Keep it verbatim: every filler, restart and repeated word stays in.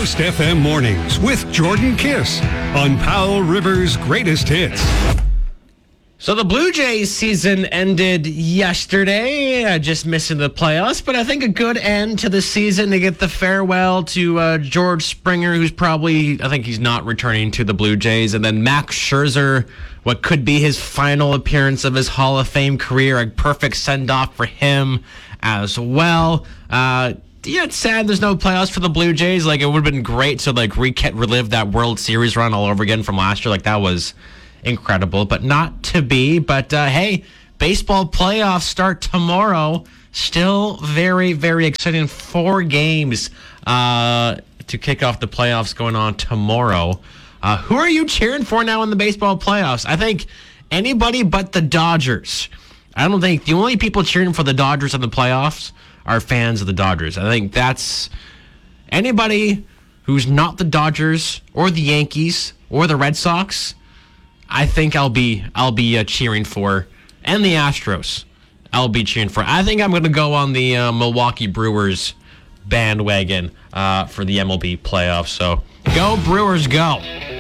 Coast F M Mornings with Jordan Kiss on Powell River's Greatest Hits. So the Blue Jays season ended yesterday, uh, just missing the playoffs, but I think a good end to the season to get the farewell to uh, George Springer, who's probably, I think he's not returning to the Blue Jays, and then Max Scherzer, what could be his final appearance of his Hall of Fame career, a perfect send-off for him as well. Uh, yeah, it's sad there's no playoffs for the Blue Jays. Like, it would have been great to, like, re- relive that World Series run all over again from last year. Like, that was incredible, but not to be. But uh, hey, baseball playoffs start tomorrow. Still very, very exciting. Four games uh, to kick off the playoffs going on tomorrow. Uh, who are you cheering for now in the baseball playoffs? I think anybody but the Dodgers. I don't think the only people cheering for the Dodgers in the playoffs are fans of the Dodgers. I think that's anybody who's not the Dodgers or the Yankees or the Red Sox. I think I'll be I'll be uh, cheering for, and the Astros. I'll be cheering for. I think I'm going to go on the uh, Milwaukee Brewers bandwagon uh, for the M L B playoffs. So go Brewers, go!